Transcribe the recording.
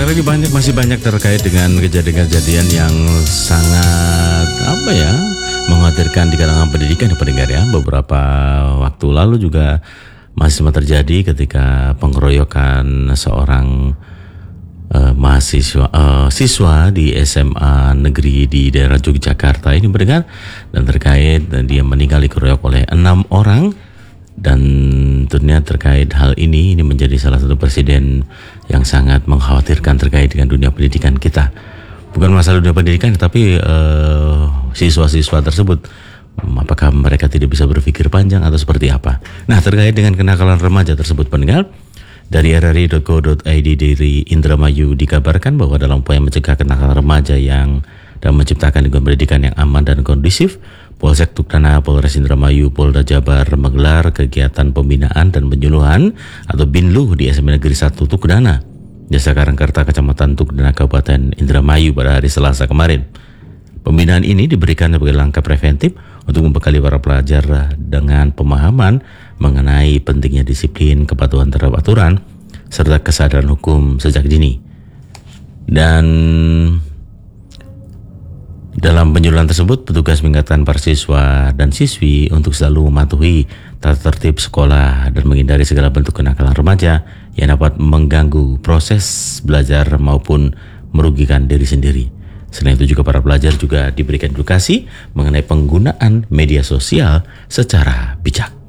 Belakangan ini masih banyak terkait dengan kejadian-kejadian yang sangat mengkhawatirkan di kalangan pendidikan ya pendengar ya. Beberapa waktu lalu juga masih sempat terjadi ketika pengeroyokan seorang siswa di SMA negeri di daerah Yogyakarta ini mendengar, dan terkait dia meninggal dikeroyok oleh 6 orang. Dan tentunya terkait hal ini menjadi salah satu presiden yang sangat mengkhawatirkan terkait dengan dunia pendidikan kita. Bukan masalah dunia pendidikan, tapi siswa-siswa tersebut, apakah mereka tidak bisa berpikir panjang atau seperti apa. Nah, terkait dengan kenakalan remaja tersebut pendengar, dari rri.co.id dari Indramayu dikabarkan bahwa dalam upaya mencegah kenakalan remaja dan menciptakan lingkungan pendidikan yang aman dan kondusif, Polsek Tukdana, Polres Indramayu, Polda Jabar menggelar kegiatan pembinaan dan penyuluhan atau BINLU di SMA Negeri 1 Tukdana, Desa Karangkerta, Kecamatan Tukdana, Kabupaten Indramayu pada hari Selasa kemarin. Pembinaan ini diberikan sebagai langkah preventif untuk membekali para pelajar dengan pemahaman mengenai pentingnya disiplin, kepatuhan terhadap aturan, serta kesadaran hukum sejak dini. Dan dalam penyuluhan tersebut, petugas mengingatkan para siswa dan siswi untuk selalu mematuhi tata tertib sekolah dan menghindari segala bentuk kenakalan remaja yang dapat mengganggu proses belajar maupun merugikan diri sendiri. Selain itu juga para pelajar juga diberikan edukasi mengenai penggunaan media sosial secara bijak.